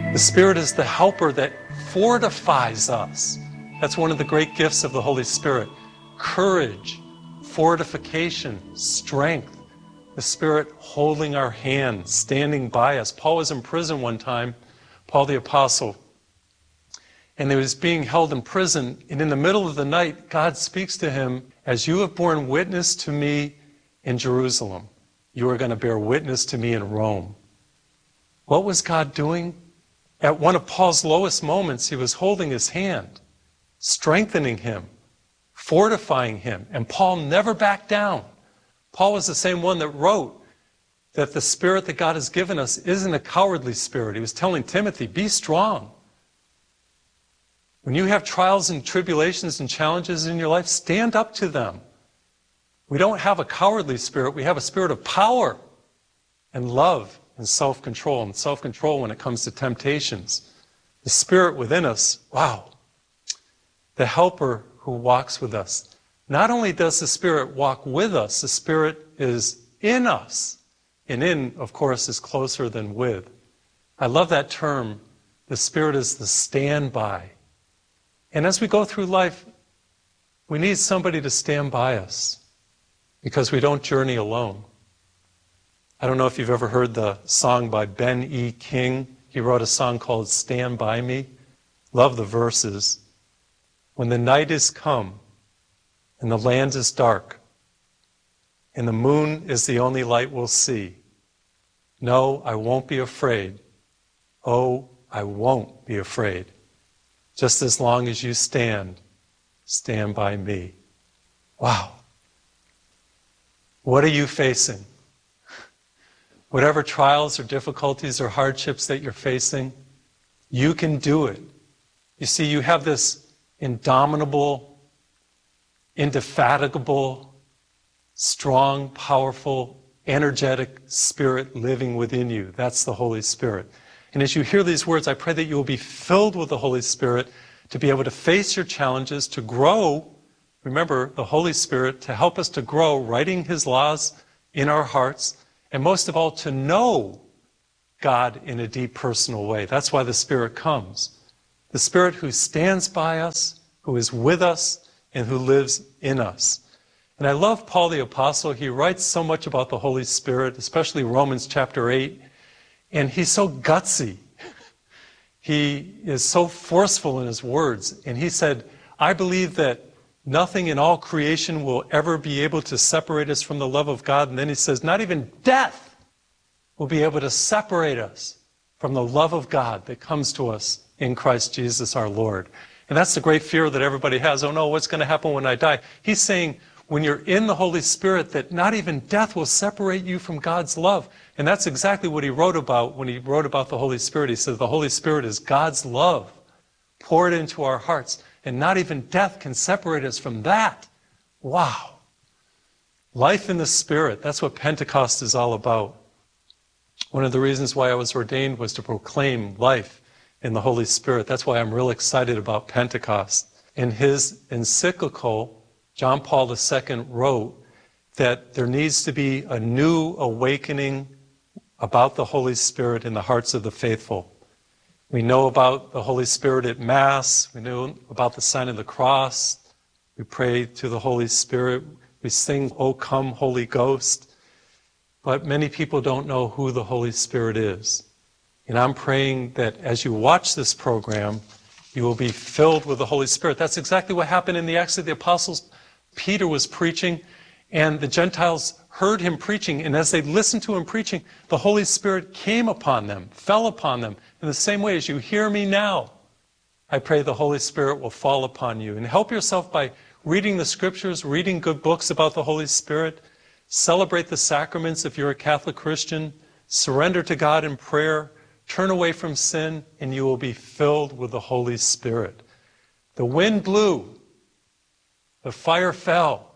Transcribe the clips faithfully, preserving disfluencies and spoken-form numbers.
The Spirit is the helper that fortifies us. That's one of the great gifts of the Holy Spirit. Courage, fortification, strength. The Spirit holding our hand, standing by us. Paul was in prison one time, Paul the Apostle, and he was being held in prison, and in the middle of the night, God speaks to him, as you have borne witness to me in Jerusalem, you are going to bear witness to me in Rome. What was God doing? At one of Paul's lowest moments, he was holding his hand, strengthening him, fortifying him, and Paul never backed down. Paul was the same one that wrote that the Spirit that God has given us isn't a cowardly spirit. He was telling Timothy, be strong. When you have trials and tribulations and challenges in your life, stand up to them. We don't have a cowardly spirit. We have a spirit of power and love and self-control. And self-control when it comes to temptations. The Spirit within us, wow. The helper who walks with us. Not only does the Spirit walk with us, the Spirit is in us. And in, of course, is closer than with. I love that term. The Spirit is the standby. And as we go through life, we need somebody to stand by us because we don't journey alone. I don't know if you've ever heard the song by Ben E. King. He wrote a song called Stand By Me. Love the verses. When the night is come and the land is dark and the moon is the only light we'll see, no, I won't be afraid. Oh, I won't be afraid. Just as long as you stand, stand by me. Wow. What are you facing? Whatever trials or difficulties or hardships that you're facing, you can do it. You see, you have this indomitable, indefatigable, strong, powerful, energetic Spirit living within you. That's the Holy Spirit. And as you hear these words, I pray that you will be filled with the Holy Spirit to be able to face your challenges, to grow. Remember, the Holy Spirit to help us to grow, writing His laws in our hearts, and most of all, to know God in a deep personal way. That's why the Spirit comes. The Spirit who stands by us, who is with us, and who lives in us. And I love Paul the Apostle. He writes so much about the Holy Spirit, especially Romans chapter eight. And he's so gutsy. He is so forceful in his words. And he said, I believe that nothing in all creation will ever be able to separate us from the love of God. And then he says, not even death will be able to separate us from the love of God that comes to us in Christ Jesus our Lord. And that's the great fear that everybody has. Oh no, what's going to happen when I die? He's saying, when you're in the Holy Spirit, that not even death will separate you from God's love. And that's exactly what he wrote about when he wrote about the Holy Spirit. He says the Holy Spirit is God's love poured into our hearts. And not even death can separate us from that. Wow. Life in the Spirit, that's what Pentecost is all about. One of the reasons why I was ordained was to proclaim life in the Holy Spirit. That's why I'm real excited about Pentecost. In his encyclical, John Paul the Second wrote that there needs to be a new awakening about the Holy Spirit in the hearts of the faithful. We know about the Holy Spirit at Mass. We know about the sign of the cross. We pray to the Holy Spirit. We sing, O come, Holy Ghost. But many people don't know who the Holy Spirit is. And I'm praying that as you watch this program, you will be filled with the Holy Spirit. That's exactly what happened in the Acts of the Apostles. Peter was preaching, and the Gentiles heard him preaching, and as they listened to him preaching, the Holy Spirit came upon them, fell upon them. In the same way as you hear me now, I pray the Holy Spirit will fall upon you. And help yourself by reading the Scriptures, reading good books about the Holy Spirit, celebrate the sacraments if you're a Catholic Christian, surrender to God in prayer, turn away from sin, and you will be filled with the Holy Spirit. The wind blew. The fire fell.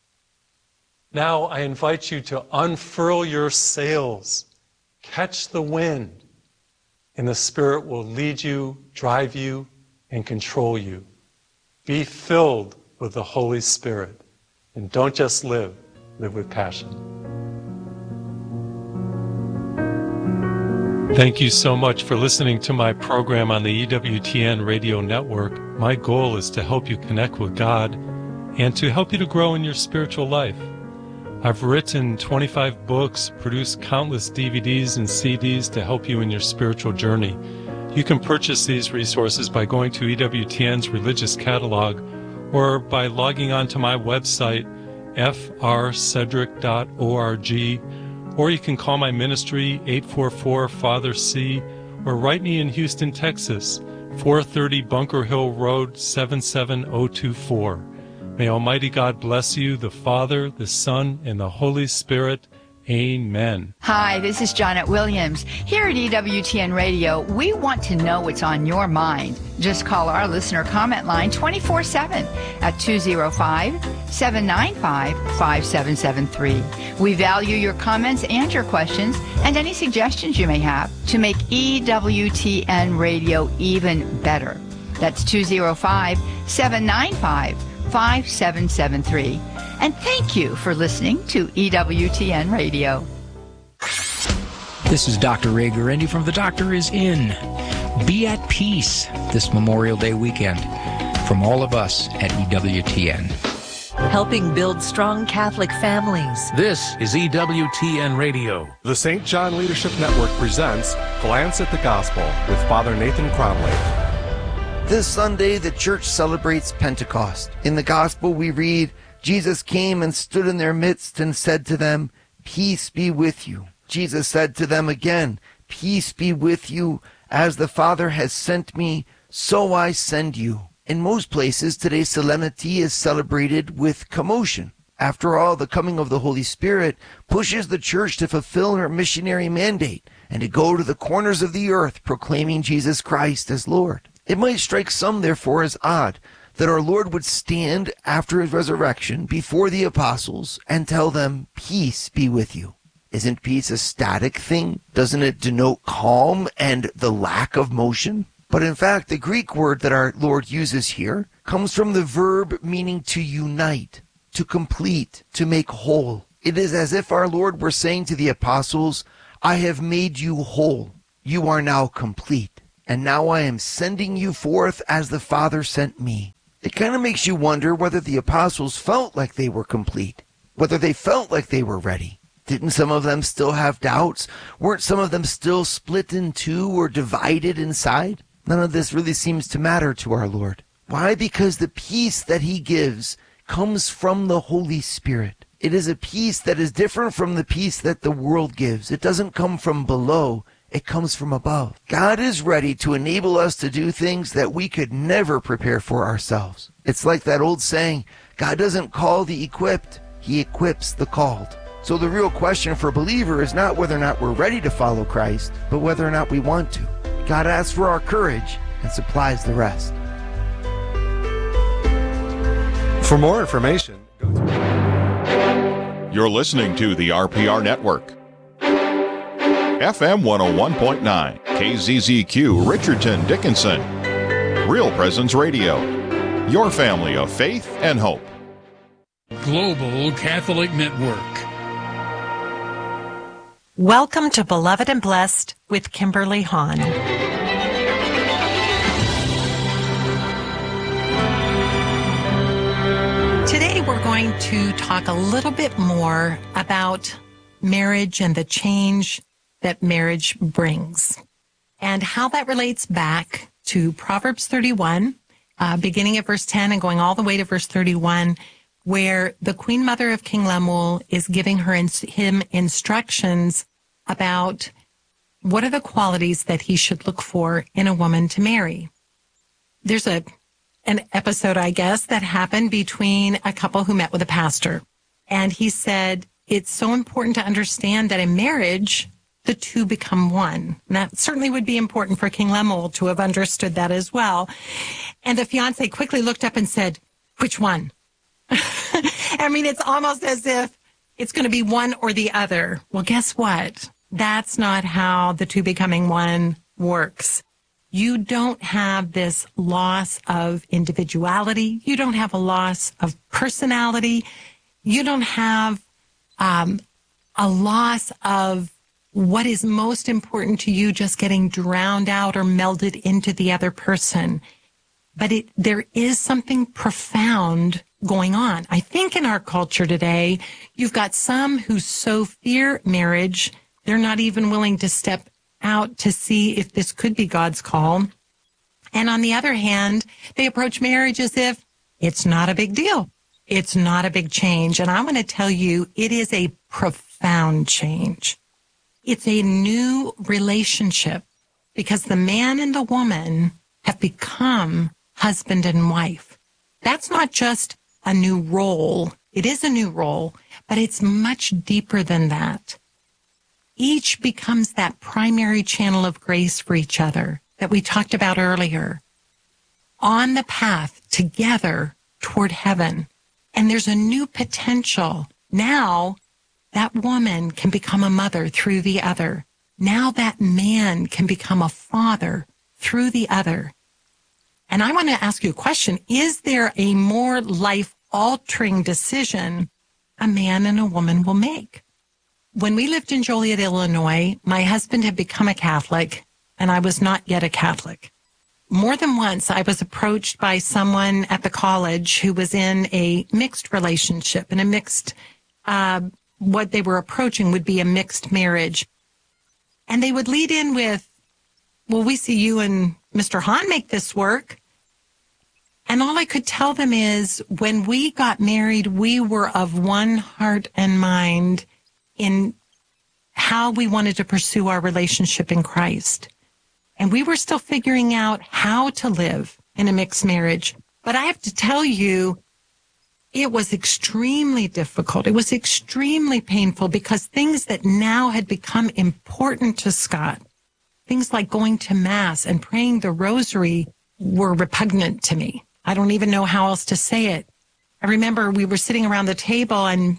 Now I invite you to unfurl your sails, catch the wind, and the Spirit will lead you, drive you, and control you. Be filled with the Holy Spirit, and don't just live, live with passion. Thank you so much for listening to my program on the E W T N radio network. My goal is to help you connect with God and to help you to grow in your spiritual life. I've written twenty-five books, produced countless D V Ds and C Ds to help you in your spiritual journey. You can purchase these resources by going to E W T N's religious catalog or by logging on to my website, f r cedric dot org, or you can call my ministry, eight four four, Father C, or write me in Houston, Texas, four thirty Bunker Hill Road, seven seven zero two four. May Almighty God bless you, the Father, the Son, and the Holy Spirit. Amen. Hi, this is Janet Williams. Here at E W T N Radio, we want to know what's on your mind. Just call our listener comment line twenty-four seven at two oh five, seven nine five, five seven seven three. We value your comments and your questions and any suggestions you may have to make E W T N Radio even better. That's two oh five, seven nine five, five seven seven three. And thank you for listening to E W T N Radio. This is Doctor Ray Guarendi from The Doctor Is In. Be at peace this Memorial Day weekend from all of us at E W T N. Helping build strong Catholic families. This is E W T N Radio. The Saint John Leadership Network presents Glance at the Gospel with Father Nathan Cromley. This Sunday, the church celebrates Pentecost. In the Gospel, we read, Jesus came and stood in their midst and said to them, "Peace be with you." Jesus said to them again, "Peace be with you. As the Father has sent me, so I send you." In most places, today's solemnity is celebrated with commotion. After all, the coming of the Holy Spirit pushes the church to fulfill her missionary mandate and to go to the corners of the earth proclaiming Jesus Christ as Lord. It might strike some, therefore, as odd that our Lord would stand after his resurrection before the apostles and tell them, "Peace be with you." Isn't peace a static thing? Doesn't it denote calm and the lack of motion? But in fact, the Greek word that our Lord uses here comes from the verb meaning to unite, to complete, to make whole. It is as if our Lord were saying to the apostles, "I have made you whole. You are now complete. And now I am sending you forth as the Father sent me." It kind of makes you wonder whether the apostles felt like they were complete, whether they felt like they were ready. Didn't some of them still have doubts? Weren't some of them still split in two or divided inside? None of this really seems to matter to our Lord. Why? Because the peace that he gives comes from the Holy Spirit. It is a peace that is different from the peace that the world gives. It doesn't come from below. It comes from above. God is ready to enable us to do things that we could never prepare for ourselves. It's like that old saying, God doesn't call the equipped, he equips the called. So the real question for a believer is not whether or not we're ready to follow Christ, but whether or not we want to. God asks for our courage and supplies the rest. For more information, go to... You're listening to the R P R Network. F M one oh one point nine, K Z Z Q, Richardson, Dickinson. Real Presence Radio. Your family of faith and hope. Global Catholic Network. Welcome to Beloved and Blessed with Kimberly Hahn. Today we're going to talk a little bit more about marriage and the change that marriage brings and how that relates back to Proverbs thirty-one, uh, beginning at verse ten and going all the way to verse thirty-one, where the Queen Mother of King Lemuel is giving her ins- him instructions about what are the qualities that he should look for in a woman to marry. There's a an episode, I guess, that happened between a couple who met with a pastor. And he said, it's so important to understand that in marriage, the two become one. And that certainly would be important for King Lemuel to have understood that as well. And the fiance quickly looked up and said, which one? I mean, it's almost as if it's going to be one or the other. Well, guess what? That's not how the two becoming one works. You don't have this loss of individuality. You don't have a loss of personality. You don't have um, a loss of what is most important to you just getting drowned out or melded into the other person. But it, there is something profound going on. I think in our culture today, you've got some who so fear marriage, they're not even willing to step out to see if this could be God's call. And on the other hand, they approach marriage as if it's not a big deal. It's not a big change. And I want to tell you, it is a profound change. It's a new relationship because the man and the woman have become husband and wife. That's not just a new role. It is a new role, but it's much deeper than that. Each becomes that primary channel of grace for each other that we talked about earlier, on the path together toward heaven. And there's a new potential. Now that woman can become a mother through the other. Now that man can become a father through the other. And I want to ask you a question. Is there a more life-altering decision a man and a woman will make? When we lived in Joliet, Illinois, my husband had become a Catholic, and I was not yet a Catholic. More than once, I was approached by someone at the college who was in a mixed relationship, and a mixed, uh, what they were approaching would be a mixed marriage. And they would lead in with, well, we see you and Mister Hahn make this work. And all I could tell them is, when we got married, we were of one heart and mind in how we wanted to pursue our relationship in Christ. And we were still figuring out how to live in a mixed marriage. But I have to tell you, it was extremely difficult. It was extremely painful because things that now had become important to Scott, things like going to Mass and praying the rosary, were repugnant to me. I don't even know how else to say it. I remember we were sitting around the table and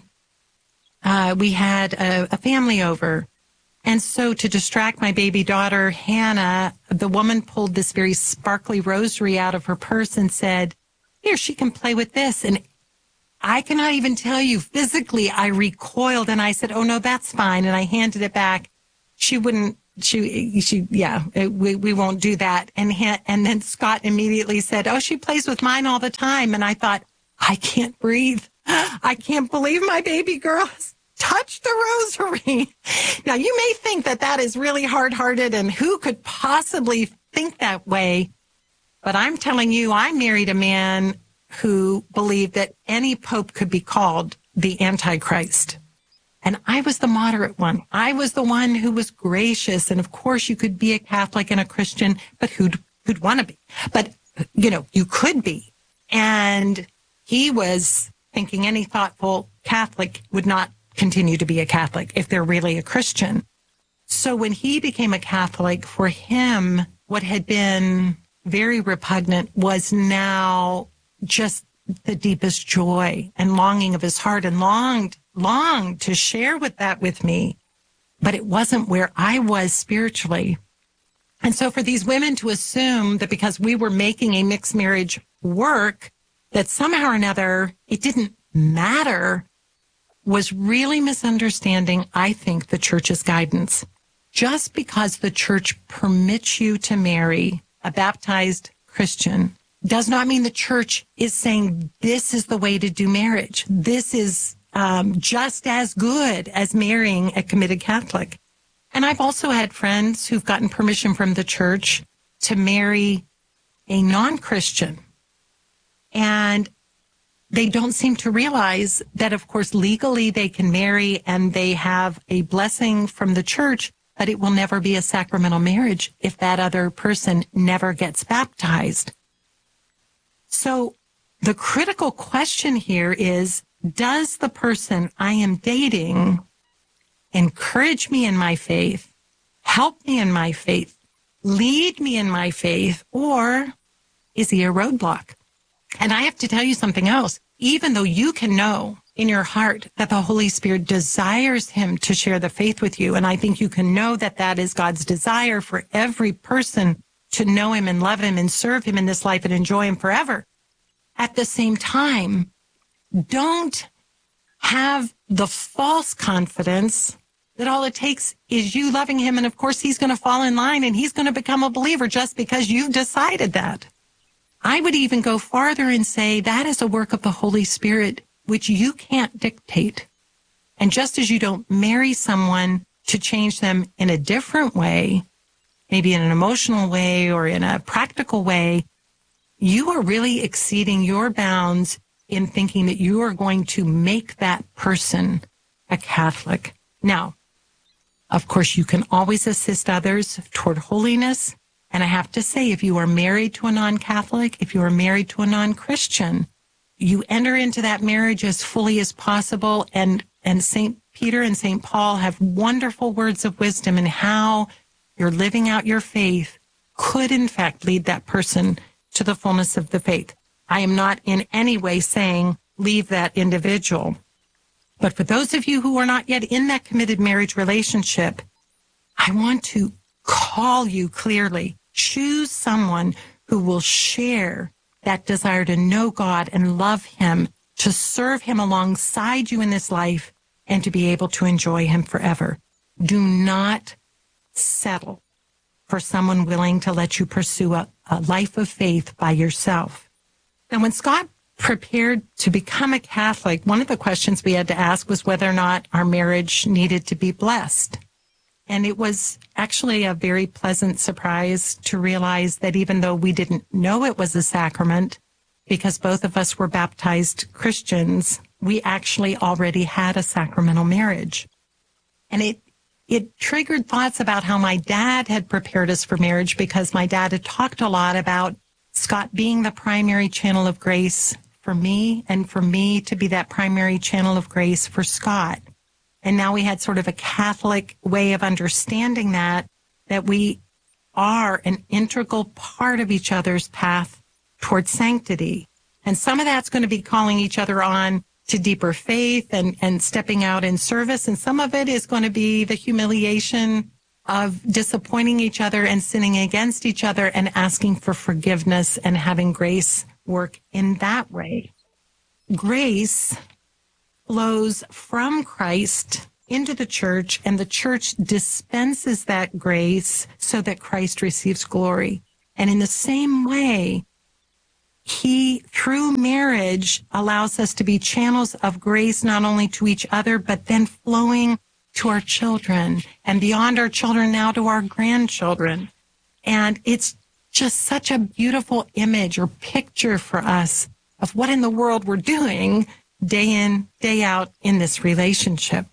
uh, we had a, a family over. And so to distract my baby daughter, Hannah, the woman pulled this very sparkly rosary out of her purse and said, here, she can play with this. And I cannot even tell you, physically, I recoiled and I said, oh, no, that's fine. And I handed it back. She wouldn't, she, she, yeah, we, we won't do that. And, ha- and then Scott immediately said, oh, she plays with mine all the time. And I thought, I can't breathe. I can't believe my baby girl has touched the rosary. Now, you may think that that is really hard-hearted and who could possibly think that way? But I'm telling you, I married a man who believed that any pope could be called the Antichrist. And I was the moderate one. I was the one who was gracious. And of course, you could be a Catholic and a Christian, but who'd, who'd want to be? But, you know, you could be. And he was thinking any thoughtful Catholic would not continue to be a Catholic if they're really a Christian. So when he became a Catholic, for him, what had been very repugnant was now just the deepest joy and longing of his heart, and longed, longed to share with that with me. But it wasn't where I was spiritually. And so for these women to assume that because we were making a mixed marriage work, that somehow or another it didn't matter, was really misunderstanding, I think, the church's guidance. Just because the church permits you to marry a baptized Christian does not mean the church is saying this is the way to do marriage. This is um, just as good as marrying a committed Catholic. And I've also had friends who've gotten permission from the church to marry a non-Christian. And they don't seem to realize that, of course, legally they can marry and they have a blessing from the church, but it will never be a sacramental marriage if that other person never gets baptized. So the critical question here is, does the person I am dating encourage me in my faith, help me in my faith, lead me in my faith, or is he a roadblock? And I have to tell you something else. Even though you can know in your heart that the Holy Spirit desires him to share the faith with you, and I think you can know that that is God's desire for every person to know him and love him and serve him in this life and enjoy him forever. At the same time, don't have the false confidence that all it takes is you loving him. And of course, he's going to fall in line and he's going to become a believer just because you've decided that. I would even go farther and say that is a work of the Holy Spirit, which you can't dictate. And just as you don't marry someone to change them in a different way, maybe in an emotional way or in a practical way, you are really exceeding your bounds in thinking that you are going to make that person a Catholic. Now, of course, you can always assist others toward holiness. And I have to say, if you are married to a non-Catholic, if you are married to a non-Christian, you enter into that marriage as fully as possible. And, and Saint Peter and Saint Paul have wonderful words of wisdom in how you're living out your faith could, in fact, lead that person to the fullness of the faith. I am not in any way saying leave that individual. But for those of you who are not yet in that committed marriage relationship, I want to call you clearly. Choose someone who will share that desire to know God and love him, to serve him alongside you in this life, and to be able to enjoy him forever. Do not settle for someone willing to let you pursue a, a life of faith by yourself. Now, when Scott prepared to become a Catholic, one of the questions we had to ask was whether or not our marriage needed to be blessed. And it was actually a very pleasant surprise to realize that even though we didn't know it was a sacrament, because both of us were baptized Christians, we actually already had a sacramental marriage. And it it triggered thoughts about how my dad had prepared us for marriage, because my dad had talked a lot about Scott being the primary channel of grace for me, and for me to be that primary channel of grace for Scott. And now we had sort of a Catholic way of understanding that, that we are an integral part of each other's path towards sanctity. And some of that's going to be calling each other on to deeper faith and, and stepping out in service. And some of it is going to be the humiliation of disappointing each other and sinning against each other and asking for forgiveness and having grace work in that way. Grace flows from Christ into the church, and the church dispenses that grace so that Christ receives glory. And in the same way, he, through marriage, allows us to be channels of grace, not only to each other, but then flowing to our children, and beyond our children now to our grandchildren. And it's just such a beautiful image or picture for us of what in the world we're doing day in, day out in this relationship.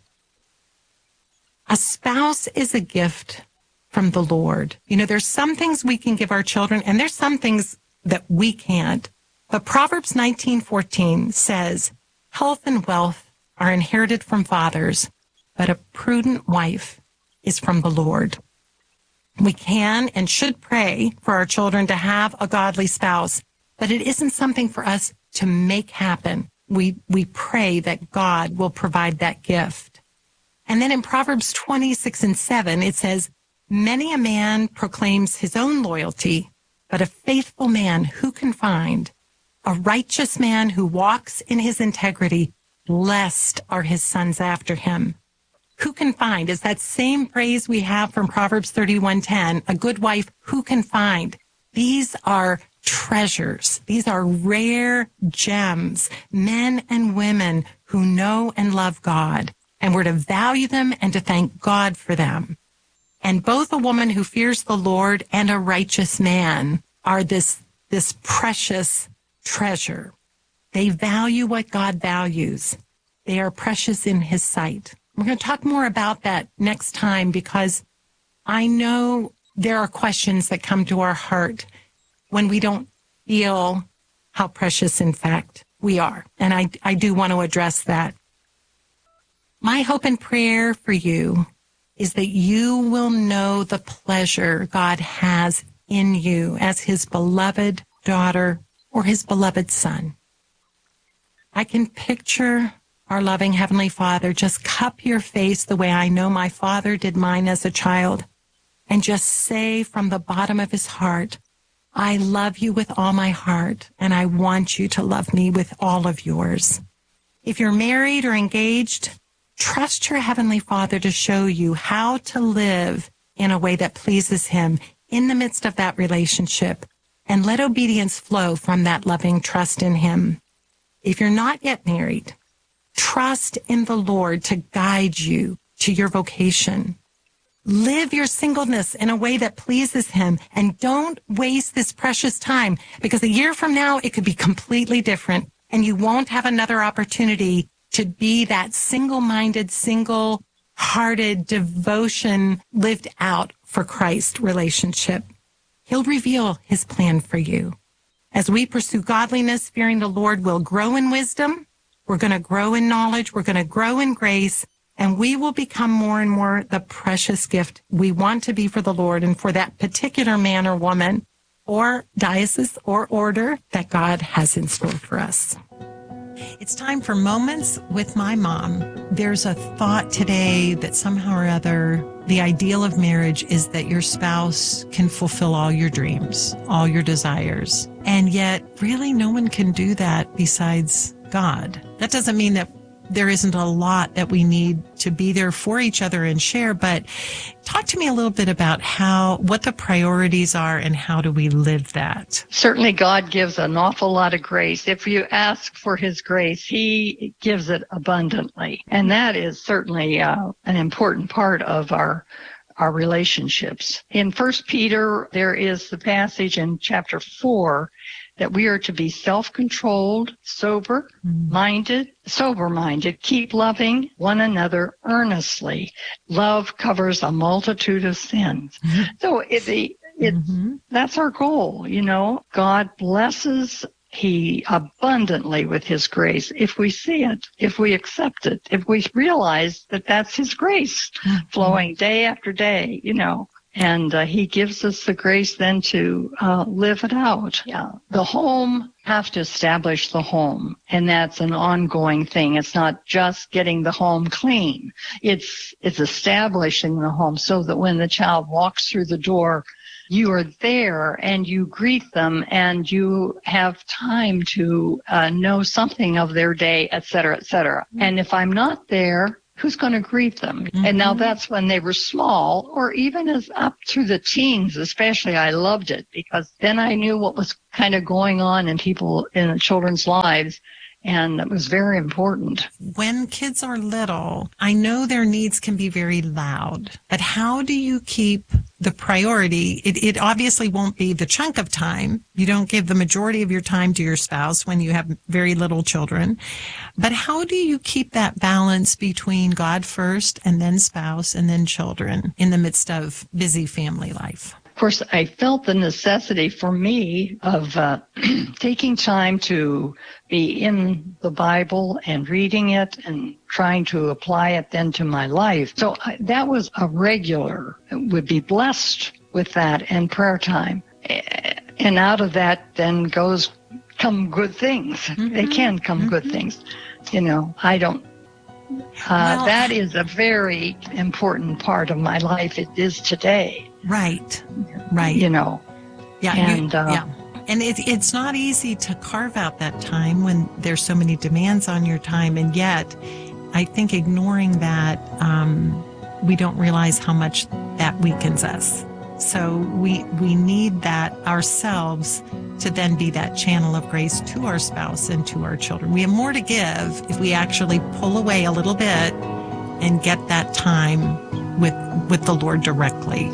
A spouse is a gift from the Lord. You know, there's some things we can give our children, and there's some things that we can't. But Proverbs nineteen fourteen says, health and wealth are inherited from fathers, but a prudent wife is from the Lord. We can and should pray for our children to have a godly spouse, but it isn't something for us to make happen. We, we pray that God will provide that gift. And then in Proverbs twenty-six and seven, it says, many a man proclaims his own loyalty, but a faithful man who can find? A righteous man who walks in his integrity, blessed are his sons after him. Who can find is that same phrase we have from Proverbs thirty-one ten, a good wife who can find. These are treasures. These are rare gems, men and women who know and love God. And we're to value them and to thank God for them. And both a woman who fears the Lord and a righteous man are this, this precious treasure. They value what God values. They are precious in his sight. We're going to talk more about that next time, because I know there are questions that come to our heart when we don't feel how precious, in fact, we are. And I, I do want to address that. My hope and prayer for you is that you will know the pleasure God has in you as his beloved daughter or his beloved son. I can picture our loving Heavenly Father just cup your face the way I know my father did mine as a child, and just say from the bottom of his heart, I love you with all my heart, and I want you to love me with all of yours. If you're married or engaged, Trust your Heavenly Father to show you how to live in a way that pleases Him in the midst of that relationship, and let obedience flow from that loving trust in Him. If you're not yet married, trust in the Lord to guide you to your vocation. Live your singleness in a way that pleases Him, and don't waste this precious time, because a year from now it could be completely different, and you won't have another opportunity to be that single-minded, single-hearted devotion lived out for Christ relationship. He'll reveal His plan for you. As we pursue godliness, fearing the Lord, we'll grow in wisdom. We're going to grow in knowledge. We're going to grow in grace. And we will become more and more the precious gift we want to be for the Lord and for that particular man or woman or diocese or order that God has in store for us. It's time for Moments with My Mom. There's a thought today that somehow or other, the ideal of marriage is that your spouse can fulfill all your dreams, all your desires. And yet, really, no one can do that besides God. That doesn't mean that there isn't a lot that we need to be there for each other and share, but talk to me a little bit about how, what the priorities are and how do we live that? Certainly God gives an awful lot of grace. If you ask for His grace, He gives it abundantly. And that is certainly uh, an important part of our our relationships. In First Peter, there is the passage in chapter four that we are to be self-controlled, sober-minded, sober-minded, keep loving one another earnestly. Love covers a multitude of sins. Mm-hmm. So it, it, it's, mm-hmm. that's our goal, you know. God blesses He abundantly with His grace. If we see it, if we accept it, if we realize that that's His grace mm-hmm. flowing day after day, you know. And uh, He gives us the grace then to uh, live it out. Yeah. The home, have to establish the home. And that's an ongoing thing. It's not just getting the home clean. It's, it's establishing the home so that when the child walks through the door, you are there and you greet them and you have time to uh, know something of their day, et cetera, et cetera. Mm-hmm. And if I'm not there, who's going to greet them? Mm-hmm. And now that's when they were small, or even as up through the teens, especially. I loved it because then I knew what was kind of going on in people, in the children's lives. And it was very important. When kids are little, I know their needs can be very loud, but how do you keep the priority? It, it obviously won't be the chunk of time. You don't give the majority of your time to your spouse when you have very little children. But how do you keep that balance between God first and then spouse and then children in the midst of busy family life? Of course, I felt the necessity for me of uh, taking time to be in the Bible and reading it and trying to apply it then to my life. So I, that was a regular, would be blessed with that and prayer time. And out of that then goes, come good things. Mm-hmm. They can come mm-hmm. good things. You know, I don't, uh, well, that is a very important part of my life. It is today. Right, right. You know, yeah, and you, uh, yeah, and it, it's not easy to carve out that time when there's so many demands on your time, and yet, I think ignoring that, um, we don't realize how much that weakens us. So we we need that ourselves to then be that channel of grace to our spouse and to our children. We have more to give if we actually pull away a little bit and get that time with with the Lord directly.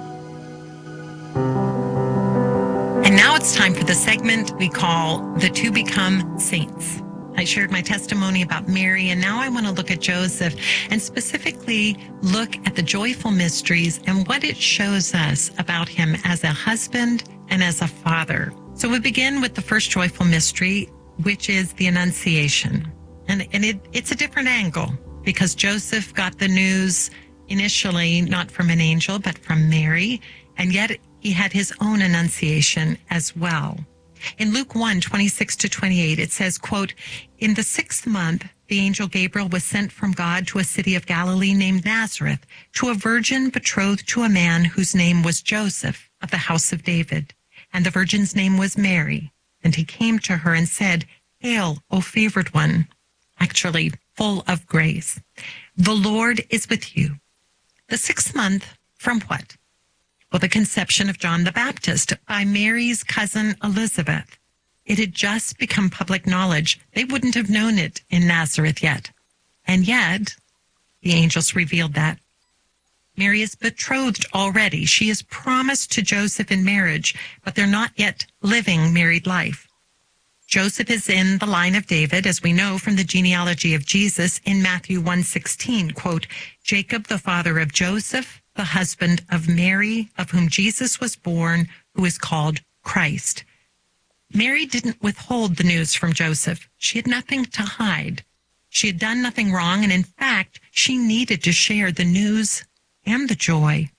And now it's time for the segment we call The Two Become Saints. I shared my testimony about Mary, and now I want to look at Joseph and specifically look at the joyful mysteries and what it shows us about him as a husband and as a father. So we begin with the first joyful mystery, which is the Annunciation. And, and it, it's a different angle because Joseph got the news initially not from an angel, but from Mary, and yet he had his own Annunciation as well. In Luke one, twenty-six to twenty-eight, it says, quote, "In the sixth month, the angel Gabriel was sent from God to a city of Galilee named Nazareth, to a virgin betrothed to a man whose name was Joseph, of the house of David. And the virgin's name was Mary. And he came to her and said, 'Hail, O favored one,'" actually full of grace. The Lord is with you. The sixth month from what? Well, the conception of John the Baptist by Mary's cousin Elizabeth. It had just become public knowledge. They wouldn't have known it in Nazareth yet. And yet, the angels revealed that. Mary is betrothed already. She is promised to Joseph in marriage, but they're not yet living married life. Joseph is in the line of David, as we know from the genealogy of Jesus in Matthew one sixteen, quote, Jacob, the father of Joseph, the husband of Mary, of whom Jesus was born, who is called Christ. Mary didn't withhold the news from Joseph. She had nothing to hide. She had done nothing wrong, and in fact, she needed to share the news and the joy.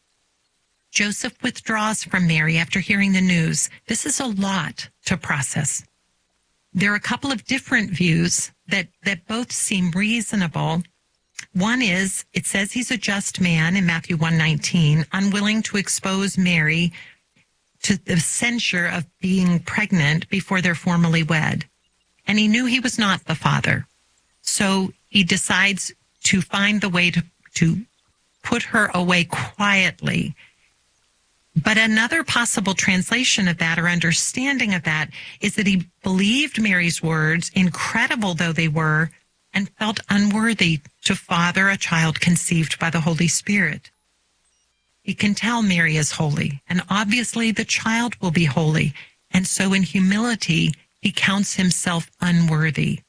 Joseph withdraws from Mary after hearing the news. This is a lot to process. There are a couple of different views that, that both seem reasonable. One is, it says he's a just man in Matthew one nineteen, unwilling to expose Mary to the censure of being pregnant before they're formally wed. And he knew he was not the father. So he decides to find the way to, to put her away quietly. But another possible translation of that or understanding of that is that he believed Mary's words, incredible though they were, and felt unworthy to father a child conceived by the Holy Spirit. He can tell Mary is holy, and obviously the child will be holy, and so in humility, he counts himself unworthy.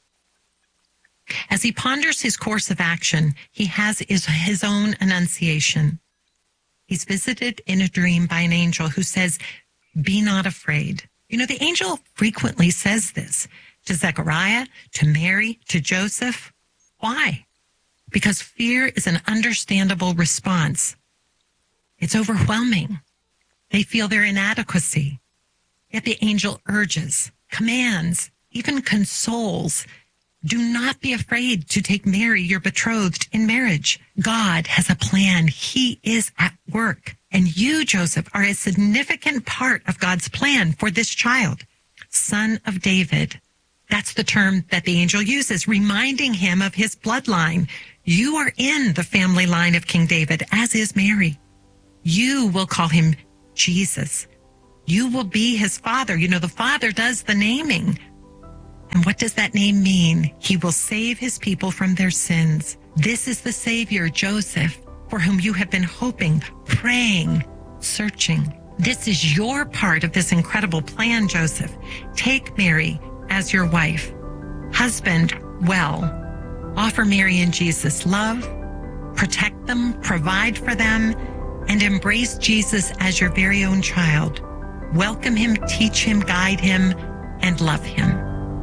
As he ponders his course of action, he has his, his own annunciation. He's visited in a dream by an angel who says, be not afraid. You know, the angel frequently says this to Zechariah, to Mary, to Joseph. Why? Because fear is an understandable response. It's overwhelming. They feel their inadequacy. Yet the angel urges, commands, even consoles, do not be afraid to take Mary, your betrothed, in marriage. God has a plan. He is at work. And you, Joseph, are a significant part of God's plan for this child. Son of David. That's the term that the angel uses, reminding him of his bloodline. You are in the family line of King David, as is Mary. You will call him Jesus. You will be his father. You know, the father does the naming. And what does that name mean? He will save his people from their sins. This is the Savior, Joseph, for whom you have been hoping, praying, searching. This is your part of this incredible plan, Joseph. Take Mary as your wife. Husband, well, offer Mary and Jesus love, protect them, provide for them, and embrace Jesus as your very own child. Welcome him, teach him, guide him, and love him.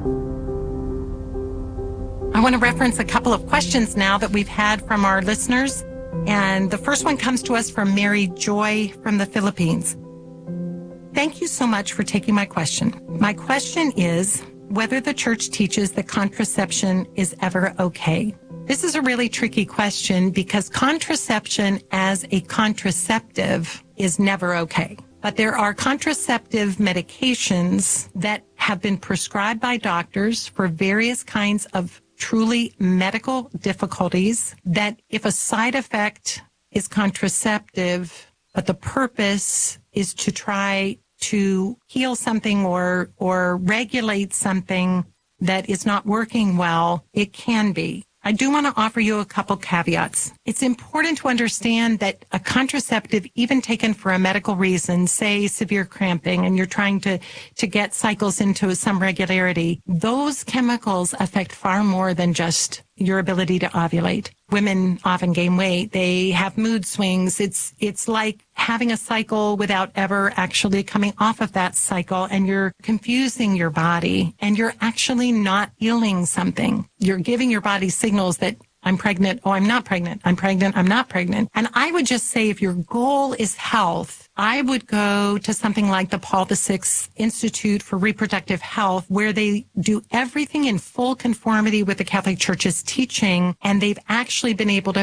I want to reference a couple of questions now that we've had from our listeners. And the first one comes to us from Mary Joy from the Philippines. Thank you so much for taking my question. My question is whether the church teaches that contraception is ever okay. This is a really tricky question because contraception as a contraceptive is never okay. But there are contraceptive medications that have been prescribed by doctors for various kinds of truly medical difficulties that if a side effect is contraceptive, but the purpose is to try to heal something or or regulate something that is not working well, it can be. I do want to offer you a couple caveats. It's important to understand that a contraceptive, even taken for a medical reason, say severe cramping, and you're trying to, to get cycles into some regularity, those chemicals affect far more than just your ability to ovulate. Women often gain weight. They have mood swings. It's, it's like having a cycle without ever actually coming off of that cycle, and you're confusing your body and you're actually not healing something. You're giving your body signals that I'm pregnant. Oh, I'm not pregnant. I'm pregnant. I'm not pregnant. And I would just say if your goal is health, I would go to something like the Paul the Sixth Institute for Reproductive Health, where they do everything in full conformity with the Catholic Church's teaching. And they've actually been able to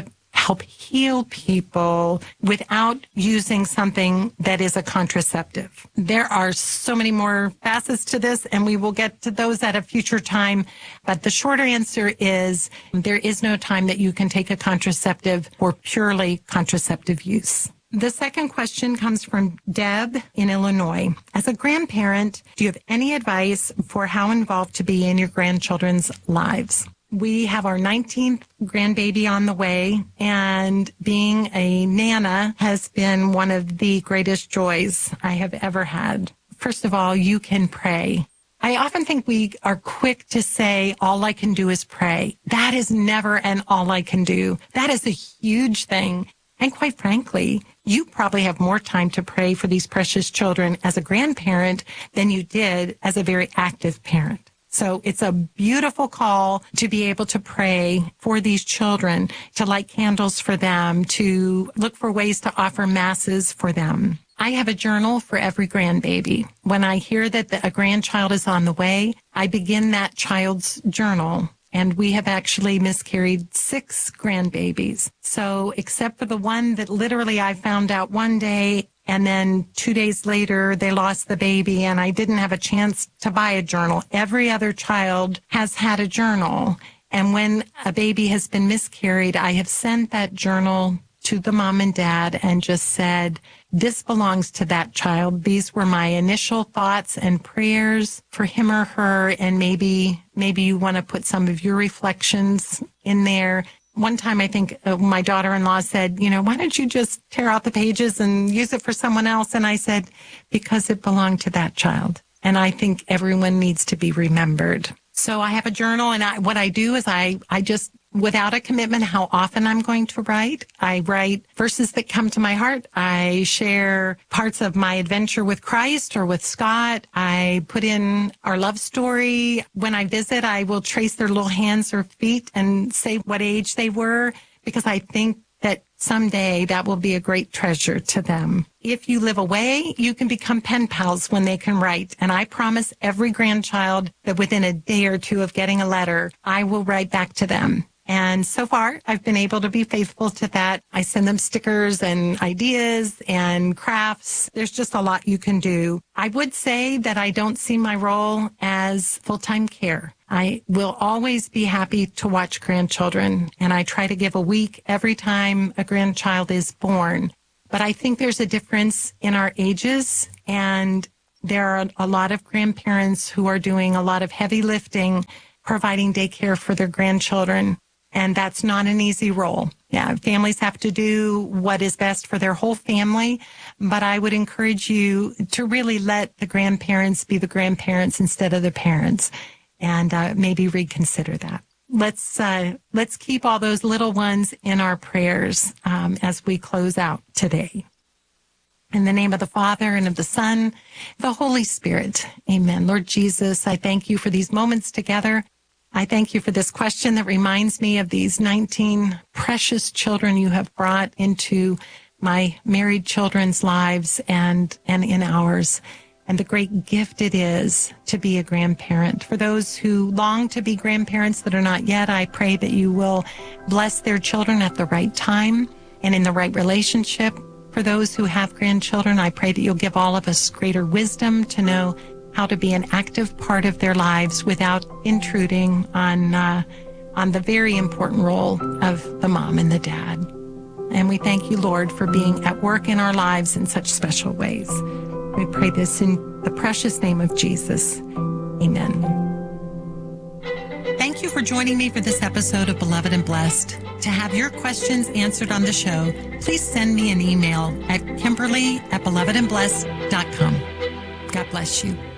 help heal people without using something that is a contraceptive. There are so many more facets to this, and we will get to those at a future time. But the shorter answer is there is no time that you can take a contraceptive for purely contraceptive use. The second question comes from Deb in Illinois. As a grandparent, do you have any advice for how involved to be in your grandchildren's lives? We have our nineteenth grandbaby on the way, and being a Nana has been one of the greatest joys I have ever had. First of all, you can pray. I often think we are quick to say, all I can do is pray. That is never an all I can do. That is a huge thing. And quite frankly, you probably have more time to pray for these precious children as a grandparent than you did as a very active parent. So it's a beautiful call to be able to pray for these children, to light candles for them, to look for ways to offer masses for them. I have a journal for every grandbaby. When I hear that the, a grandchild is on the way, I begin that child's journal. And we have actually miscarried six grandbabies. So except for the one that literally I found out one day, and then two days later they lost the baby, and I didn't have a chance to buy a journal. Every other child has had a journal. And when a baby has been miscarried, I have sent that journal to the mom and dad and just said, this belongs to that child. These were my initial thoughts and prayers for him or her, and maybe maybe you want to put some of your reflections in there. One time I think uh, my daughter-in-law said, you know, why don't you just tear out the pages and use it for someone else? And I said, because it belonged to that child. And I think everyone needs to be remembered. So I have a journal, and I, what I do is I, I just, without a commitment how often I'm going to write, I write verses that come to my heart. I share parts of my adventure with Christ or with Scott. I put in our love story. When I visit, I will trace their little hands or feet and say what age they were, because I think that someday that will be a great treasure to them. If you live away, you can become pen pals when they can write. And I promise every grandchild that within a day or two of getting a letter, I will write back to them. And so far, I've been able to be faithful to that. I send them stickers and ideas and crafts. There's just a lot you can do. I would say that I don't see my role as full-time care. I will always be happy to watch grandchildren, and I try to give a week every time a grandchild is born. But I think there's a difference in our ages, and there are a lot of grandparents who are doing a lot of heavy lifting, providing daycare for their grandchildren. And that's not an easy role. Yeah, families have to do what is best for their whole family. But I would encourage you to really let the grandparents be the grandparents instead of the parents, and uh, maybe reconsider that. Let's uh, let's keep all those little ones in our prayers um, as we close out today. In the name of the Father, and of the Son, the Holy Spirit. Amen. Lord Jesus, I thank you for these moments together. I thank you for this question that reminds me of these nineteen precious children you have brought into my married children's lives and, and in ours, and the great gift it is to be a grandparent. For those who long to be grandparents that are not yet, I pray that you will bless their children at the right time and in the right relationship. For those who have grandchildren, I pray that you'll give all of us greater wisdom to know how to be an active part of their lives without intruding on uh, on the very important role of the mom and the dad. And we thank you, Lord, for being at work in our lives in such special ways. We pray this in the precious name of Jesus. Amen. Thank you for joining me for this episode of Beloved and Blessed. To have your questions answered on the show, please send me an email at Kimberly at beloved and blessed dot com. God bless you.